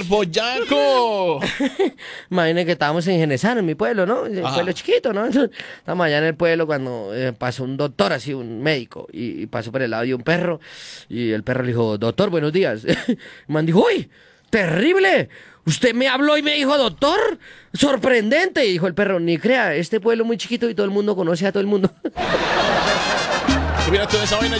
boyaco! Imagínense que estábamos en Genesano, en mi pueblo, ¿no? En el pueblo chiquito, ¿no? Entonces, estábamos allá en el pueblo cuando pasó un doctor, así, un médico, y pasó por el lado de un perro, y el perro le dijo, doctor, buenos días. El man dijo, ¡uy! ¡Terrible! ¿Usted me habló y me dijo, doctor? ¡Sorprendente! Y dijo el perro, ni crea, este pueblo es muy chiquito y todo el mundo conoce a todo el mundo. Mira toda esa vaina.